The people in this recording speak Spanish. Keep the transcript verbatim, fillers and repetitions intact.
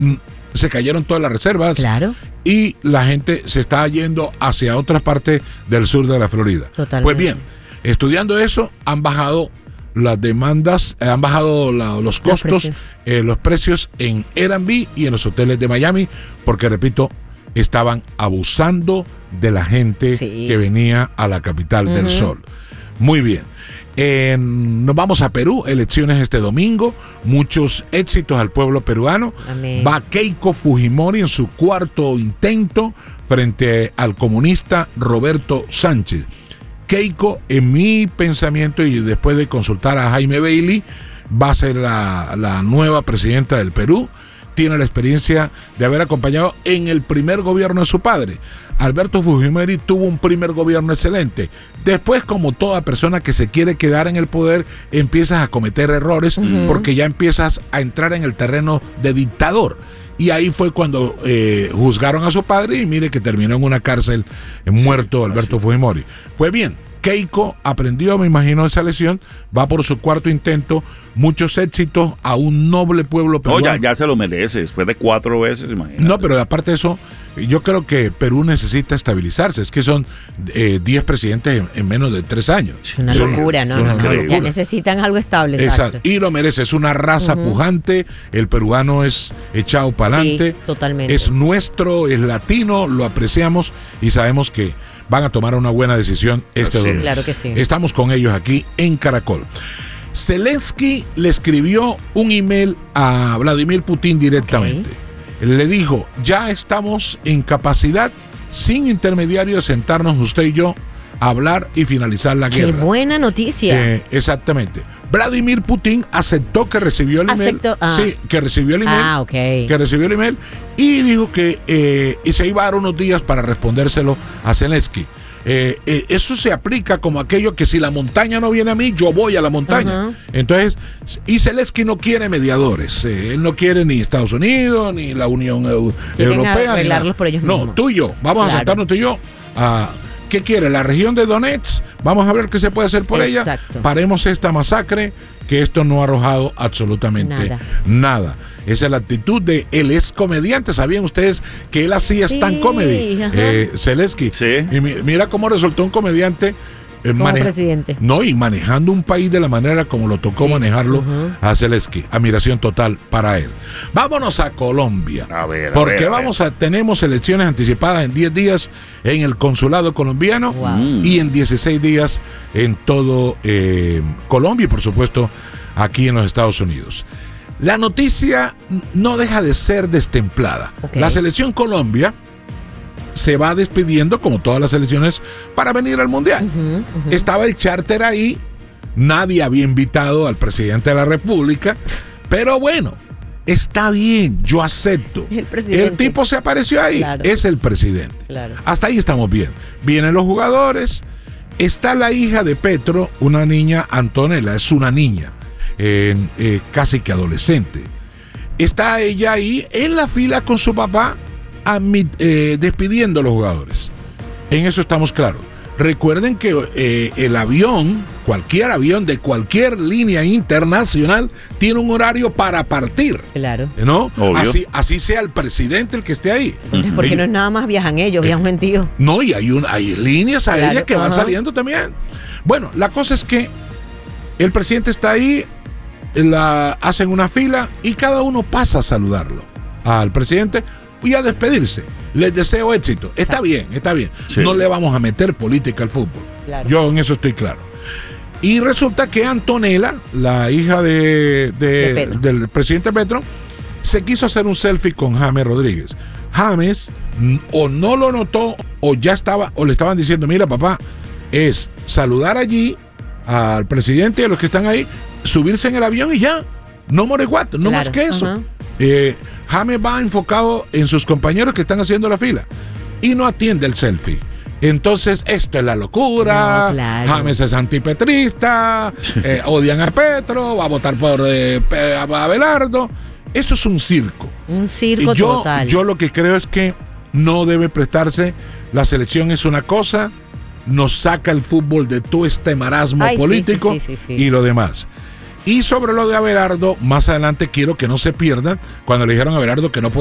se cayeron todas las reservas. Claro. Y la gente se está yendo hacia otras partes del sur de la Florida. Totalmente. Pues bien, estudiando eso, han bajado las demandas, eh, han bajado la, los costos, los precios. Eh, los precios en Airbnb y en los hoteles de Miami, porque repito, estaban abusando de la gente sí. que venía a la capital uh-huh. del sol. Muy bien. Eh, nos vamos a Perú, elecciones este domingo, muchos éxitos al pueblo peruano. Amén. Va Keiko Fujimori en su cuarto intento frente al comunista Roberto Sánchez. Keiko, en mi pensamiento y después de consultar a Jaime Bailey, va a ser la, la nueva presidenta del Perú. Tiene la experiencia de haber acompañado en el primer gobierno de su padre. Alberto Fujimori tuvo un primer gobierno excelente. Después, como toda persona que se quiere quedar en el poder, empiezas a cometer errores uh-huh. porque ya empiezas a entrar en el terreno de dictador. Y ahí fue cuando eh, juzgaron a su padre y mire que terminó en una cárcel eh, muerto sí, Alberto así. Fujimori. Pues bien, Keiko aprendió, me imagino, esa lección, va por su cuarto intento, muchos éxitos a un noble pueblo peruano. No, ya, ya se lo merece, después de cuatro veces, imagínate. No, pero aparte de eso, yo creo que Perú necesita estabilizarse, es que son eh, diez presidentes en, en menos de tres años. Es una son, locura, ¿no? Son no, una no locura. Ya necesitan algo estable. Exacto. Exacto. Y lo merece, es una raza uh-huh. pujante, el peruano es echado para adelante. Sí, totalmente. Es nuestro, es latino, lo apreciamos y sabemos que van a tomar una buena decisión este sí, domingo. Claro que sí. Estamos con ellos aquí en Caracol. Zelensky le escribió un email a Vladimir Putin directamente. Okay. Le dijo, ya estamos en capacidad, sin intermediario, de sentarnos usted y yo a hablar y finalizar la guerra. ¡Qué buena noticia! Eh, exactamente. Vladimir Putin aceptó que recibió el email. Aceptó, ah. Sí, que recibió el email. Ah, ok. Que recibió el email y dijo que eh, y se iba a dar unos días para respondérselo a Zelensky. Eh, eh, eso se aplica como aquello que si la montaña no viene a mí, yo voy a la montaña. Uh-huh. Entonces, y Zelensky no quiere mediadores. Eh, él no quiere ni Estados Unidos, ni la Unión Eu- Europea. Arreglarlos por ellos mismos. No, tú y yo. Vamos claro. a sentarnos tú y yo a... ¿Qué quiere? La región de Donetsk, vamos a ver qué se puede hacer por Exacto. ella. Paremos esta masacre, que esto no ha arrojado absolutamente nada. nada. Esa es la actitud de él, es comediante. ¿Sabían ustedes que él hacía sí, stand comedy? Eh, Zelensky. Sí. Y mira cómo resultó un comediante. Eh, como maneja- presidente. No, y manejando un país de la manera como lo tocó sí. manejarlo uh-huh. a Zelensky. Admiración total para él. Vámonos a Colombia. A ver, a porque ver, a vamos ver. a, tenemos elecciones anticipadas en diez días en el consulado colombiano wow. y en dieciséis días en todo eh, Colombia y por supuesto aquí en los Estados Unidos. La noticia no deja de ser destemplada. Okay. La selección Colombia se va despidiendo como todas las selecciones para venir al Mundial. Uh-huh, uh-huh. Estaba el charter ahí, nadie había invitado al presidente de la República, pero bueno, está bien, yo acepto. El presidente. El tipo se apareció ahí, claro. es el presidente. Claro. Hasta ahí estamos bien. Vienen los jugadores, está la hija de Petro, una niña, Antonella, es una niña, eh, eh, casi que adolescente. Está ella ahí en la fila con su papá, Admit, eh, despidiendo a los jugadores. En eso estamos claros. Recuerden que eh, el avión, cualquier avión de cualquier línea internacional, tiene un horario para partir. Claro. ¿No? Obvio. Así, así sea el presidente el que esté ahí. Porque, porque ellos, no es nada más viajan ellos, viajan gentíos. No, y hay, un, hay líneas aéreas claro, que van ajá. saliendo también. Bueno, la cosa es que el presidente está ahí, la, hacen una fila y cada uno pasa a saludarlo al presidente y a despedirse. Les deseo éxito. Está Exacto. bien, está bien. Sí. No le vamos a meter política al fútbol. Claro. Yo en eso estoy claro. Y resulta que Antonella, la hija de, de, de del presidente Petro, se quiso hacer un selfie con James Rodríguez. James o no lo notó o ya estaba, o le estaban diciendo, mira papá, es saludar allí al presidente y a los que están ahí, subirse en el avión y ya. No more what, no claro. más que eso. Uh-huh. Eh, James va enfocado en sus compañeros que están haciendo la fila y no atiende el selfie. Entonces, esto es la locura. No, claro. James es antipetrista, eh, odian a Petro, va a votar por eh, a Abelardo. Eso es un circo. Un circo yo, total. Yo lo que creo es que no debe prestarse. La selección es una cosa, nos saca el fútbol de todo este marasmo Ay, político sí, sí, sí, sí, sí. y lo demás. Y sobre lo de Abelardo, más adelante quiero que no se pierdan cuando le dijeron a Abelardo que no